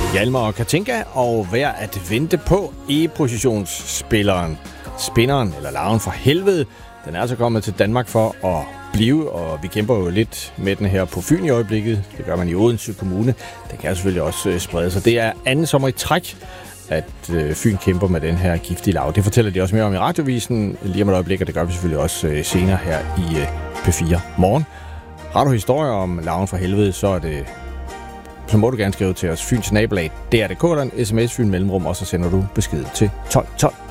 Hjalmar og Katinka, og værd at vente på E-positionsspilleren, spinderen eller larven fra helvede. Den er altså kommet til Danmark for at blive, og vi kæmper jo lidt med den her på Fyn i øjeblikket. Det gør man i Odense Kommune. Den kan selvfølgelig også sprede sig. Det er anden sommer i træk, at Fyn kæmper med den her giftige larve. Det fortæller de også mere om i radiovisen lige om et øjeblik, og det gør vi selvfølgelig også senere her i P4 Morgen. Har du historier om larven fra helvede, så må du gerne skrive til os. Fyns nabolag, DR.dk, eller en sms Fyn mellemrum, og så sender du besked til 1212.